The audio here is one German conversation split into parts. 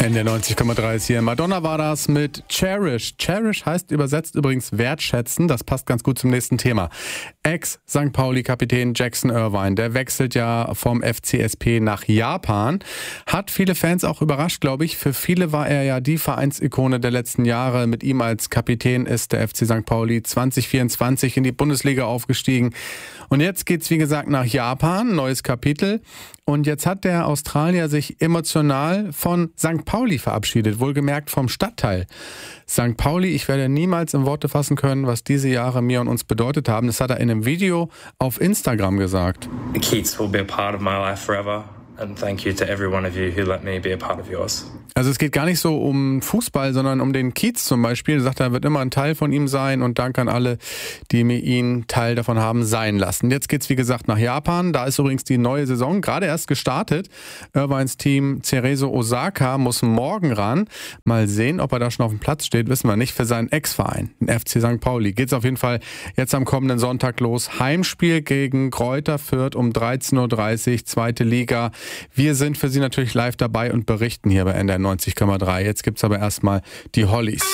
NDR 90,3 ist hier. Madonna war das mit Cherish. Cherish heißt übersetzt übrigens wertschätzen. Das passt ganz gut zum nächsten Thema. Ex-St. Pauli-Kapitän Jackson Irvine, der wechselt ja vom FCSP nach Japan. Hat viele Fans auch überrascht, glaube ich. Für viele war er ja die Vereinsikone der letzten Jahre. Mit ihm als Kapitän ist der FC St. Pauli 2024 in die Bundesliga aufgestiegen. Und jetzt geht's, wie gesagt, nach Japan. Neues Kapitel. Und jetzt hat der Australier sich emotional von St. Pauli verabschiedet, wohlgemerkt vom Stadtteil. St. Pauli, ich werde niemals in Worte fassen können, was diese Jahre mir und uns bedeutet haben. Das hat er in einem Video auf Instagram gesagt. The Keats will be a part of my life forever. And thank you to every one of you who let me be a part of yours. Also es geht gar nicht so um Fußball, sondern um den Kiez zum Beispiel. Er sagt, er wird immer ein Teil von ihm sein und Dank an alle, die mir ihn Teil davon haben sein lassen. Jetzt geht's wie gesagt nach Japan. Da ist übrigens die neue Saison gerade erst gestartet. Irvines Team Cerezo Osaka muss morgen ran. Mal sehen, ob er da schon auf dem Platz steht, wissen wir nicht. Für seinen Ex-Verein, den FC St. Pauli, geht's auf jeden Fall jetzt am kommenden Sonntag los. Heimspiel gegen Greuther Fürth um 13.30 Uhr, zweite Liga. Wir sind für Sie natürlich live dabei und berichten hier bei NDR 90,3. Jetzt gibt's aber erstmal die Hollies.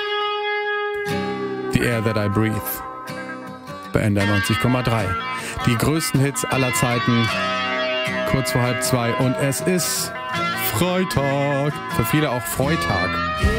The Air That I Breathe. Bei NDR 90,3. Die größten Hits aller Zeiten. Kurz vor 1:30 und es ist Freitag. Für viele auch Freitag.